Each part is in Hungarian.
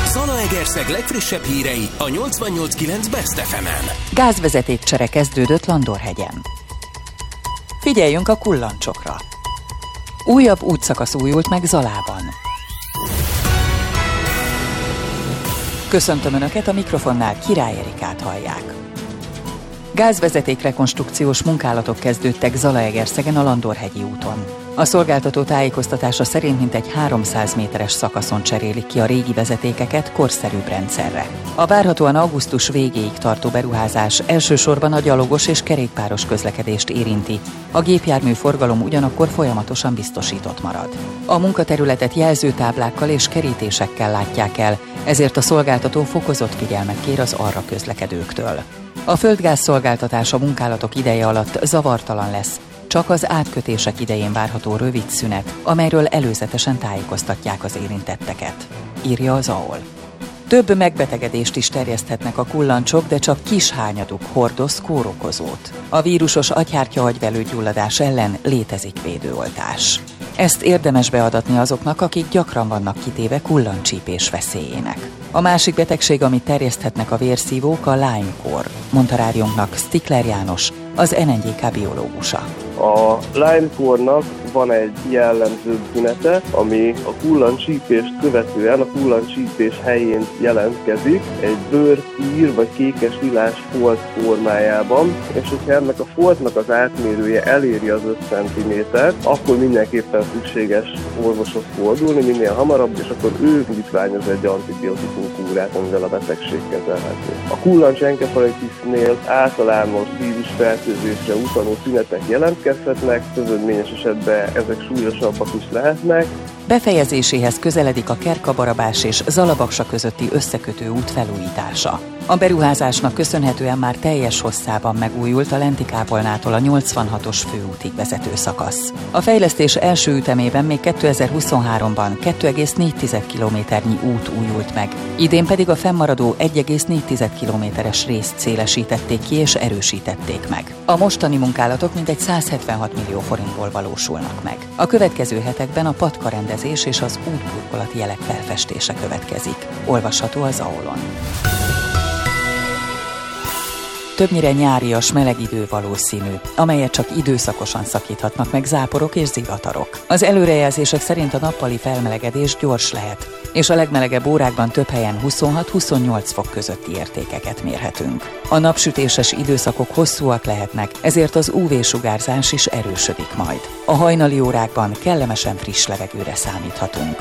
Zalaegerszeg legfrissebb hírei a 88.9 Best FM-en. Gázvezetékcsere kezdődött Landorhegyen. Figyeljünk a kullancsokra. Újabb útszakasz újult meg Zalában. Köszöntöm Önöket, a mikrofonnál Király Erikát hallják. Gázvezeték rekonstrukciós munkálatok kezdődtek Zalaegerszegen a Landorhegyi úton. A szolgáltató tájékoztatása szerint mintegy 300 méteres szakaszon cserélik ki a régi vezetékeket korszerűbb rendszerre. A várhatóan augusztus végéig tartó beruházás elsősorban a gyalogos és kerékpáros közlekedést érinti. A gépjármű forgalom ugyanakkor folyamatosan biztosított marad. A munkaterületet jelzőtáblákkal és kerítésekkel látják el, ezért a szolgáltató fokozott figyelmet kér az arra közlekedőktől. A földgáz szolgáltatás a munkálatok ideje alatt zavartalan lesz, csak az átkötések idején várható rövid szünet, amelyről előzetesen tájékoztatják az érintetteket, írja az AOL. Több megbetegedést is terjeszthetnek a kullancsok, de csak kis hányaduk hordoz kórokozót. A vírusos agyhártya-agyvelőgyulladás ellen létezik védőoltás. Ezt érdemes beadatni azoknak, akik gyakran vannak kitéve kullancsípés veszélyének. A másik betegség, amit terjeszthetnek a vérszívók, a Lyme-kór, mondta rádiónknak Stikler János, az NNJK biológusa. A Lyme-kórnak van egy jellemző tünete, ami a kullancsípést követően a kullancsípés helyén jelentkezik, egy bőrszír vagy kékes lilás folt formájában, és hogyha ennek a foltnak az átmérője eléri az 5 cm, akkor mindenképpen szükséges orvoshoz fordulni minél hamarabb, és akkor ő indítványoz egy antibiotikum kúrát, amivel a betegség kezelhető. A kullancsenkefalitisnél általános vírusfertőzésre utaló tünetek jelentkezhetnek, közönményes esetben ezek súlyosabbak is lehetnek. Befejezéséhez közeledik a Kerka-Barabás és Zalabaksa közötti összekötő út felújítása. A beruházásnak köszönhetően már teljes hosszában megújult a Lenti-kápolnától a 86-os főútig vezető szakasz. A fejlesztés első ütemében még 2023-ban 2,4 kilométernyi út újult meg, idén pedig a fennmaradó 1,4 kilométeres részt szélesítették ki és erősítették meg. A mostani munkálatok mintegy 176 millió forintból valósulnak meg. A következő hetekben a patkarendezés és az útburkolati jelek felfestése következik. Olvasható az AOL-on. Többnyire nyárias, meleg idő valószínű, amelyet csak időszakosan szakíthatnak meg záporok és zivatarok. Az előrejelzések szerint a nappali felmelegedés gyors lehet, és a legmelegebb órákban több helyen 26-28 fok közötti értékeket mérhetünk. A napsütéses időszakok hosszúak lehetnek, ezért az UV-sugárzás is erősödik majd. A hajnali órákban kellemesen friss levegőre számíthatunk.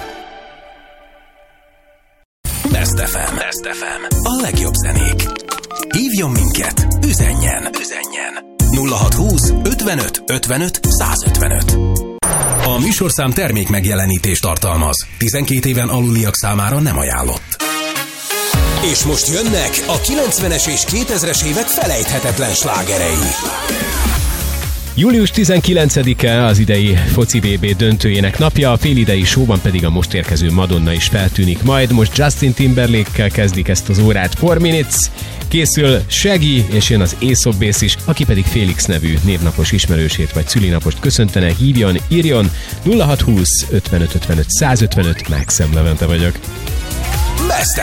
Best FM. Best FM. A legjobb zenék. Hívjon minket, üzenjen 0620 55 55 155. A műsorszám termék megjelenítést tartalmaz. 12 éven aluliak számára nem ajánlott. És most jönnek a 90-es és 2000-es évek felejthetetlen slágerei. Július 19-e az idei foci VB döntőjének napja, a félidei showban pedig a most érkező Madonna is feltűnik majd. Most Justin Timberlake-kel kezdik ezt az órát, 4 Minutes, készül Shaggy, és jön az Aesop Bass is, aki pedig Félix nevű névnapos ismerősét vagy szülinapost köszöntene, hívjon, írjon 0620 55 55 155, Maxim Levente vagyok. Best